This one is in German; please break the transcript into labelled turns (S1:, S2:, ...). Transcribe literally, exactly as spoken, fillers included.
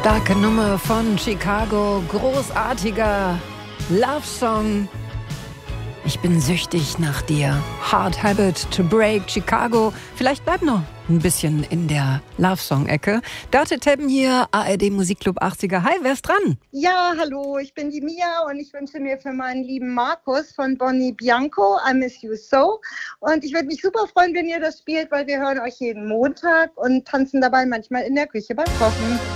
S1: Starke Nummer von Chicago, großartiger Love-Song. Ich bin süchtig nach dir. Hard Habit to Break, Chicago. Vielleicht bleibt noch ein bisschen in der Love-Song-Ecke. Dörte Teppen hier, A R D Musikclub achtziger. Hi, wer ist dran?
S2: Ja, hallo, ich bin die Mia und ich wünsche mir für meinen lieben Markus von Bonnie Bianco I Miss You So. Und ich würde mich super freuen, wenn ihr das spielt, weil wir hören euch jeden Montag und tanzen dabei manchmal in der Küche beim Kochen.